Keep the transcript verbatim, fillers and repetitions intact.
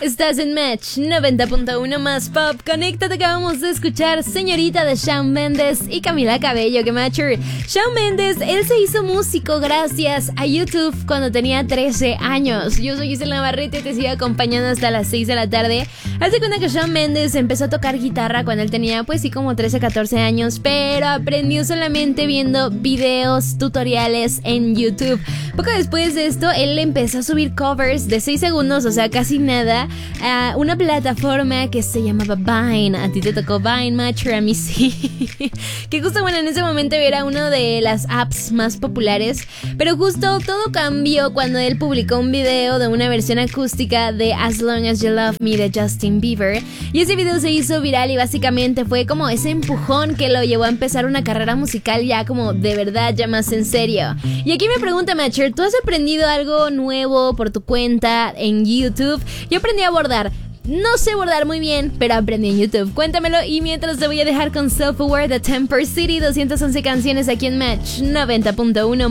Estás en Match noventa punto uno más pop. Conéctate, acabamos de escuchar Señorita de Shawn Mendes y Camila Cabello, que matcher. Shawn Mendes, él se hizo músico gracias a YouTube cuando tenía trece años. Yo soy Gisela Navarrete y te sigo acompañando hasta las seis de la tarde. Hace cuenta que Shawn Mendes empezó a tocar guitarra cuando él tenía pues sí como trece, catorce años, pero aprendió solamente viendo videos, tutoriales en YouTube. Poco después de esto, él empezó a subir covers de seis segundos, o sea, casi nada, a una plataforma que se llamaba Vine. A ti te tocó Vine, matcher, a mí sí. Que justo, bueno, en ese momento era una de las apps más populares. Pero justo todo cambió cuando él publicó un video de una versión acústica de As Long As You Love Me de Justin Bieber. Y ese video se hizo viral y básicamente fue como ese empujón que lo llevó a empezar una carrera musical ya como de verdad, ya más en serio. Y aquí me pregunta, matcher, ¿tú has aprendido algo nuevo por tu cuenta en YouTube? Yo aprendí a bordar. No sé bordar muy bien, pero aprendí en YouTube. Cuéntamelo y mientras te voy a dejar con Self Aware de Temper City, doscientas once canciones aquí en Match noventa punto uno.